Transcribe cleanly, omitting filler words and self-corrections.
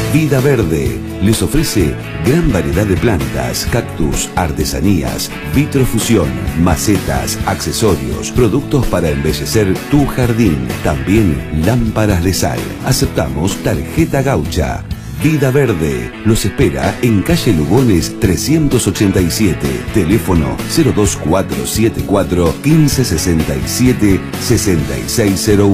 Vida Verde les ofrece gran variedad de plantas, cactus, artesanías, vitrofusión, macetas, accesorios, productos para embellecer tu jardín. También lámparas de sal. Aceptamos tarjeta gaucha. Vida Verde los espera en calle Lugones 387, teléfono 02474 1567 6601.